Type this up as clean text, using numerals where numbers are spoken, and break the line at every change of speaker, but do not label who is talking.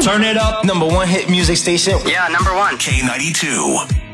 Turn it up.
Number one hit music station.
Yeah, number one.
K92.